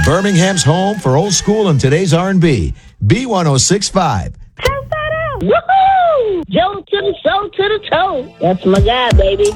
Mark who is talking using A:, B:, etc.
A: Birmingham's home for old school and today's R&B. B1065.
B: Woohoo! Joe to the soul to the toe. That's my guy, baby.